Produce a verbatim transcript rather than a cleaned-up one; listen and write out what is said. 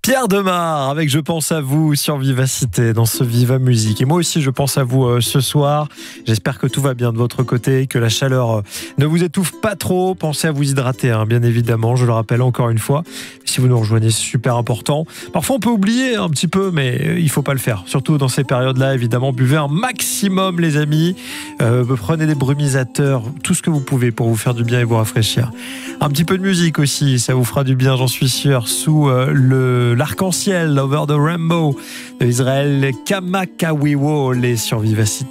Pierre Demar avec Je pense à vous sur Vivacité dans ce Viva Musique. Et moi aussi je pense à vous euh, ce soir. J'espère que tout va bien de votre côté, que la chaleur euh, ne vous étouffe pas trop. Pensez à vous hydrater, hein, bien évidemment, je le rappelle encore une fois. Si vous nous rejoignez, c'est super important. Parfois on peut oublier un petit peu, mais euh, il ne faut pas le faire. Surtout dans ces périodes-là, évidemment, buvez un maximum les amis. Euh, prenez des brumisateurs, tout ce que vous pouvez pour vous faire du bien et vous rafraîchir. Un petit peu de musique aussi, ça vous fera du bien, j'en suis sûr, sous euh, le l'arc-en-ciel, Over the Rainbow de Israël Kamakawiwo, les sur Vivacité.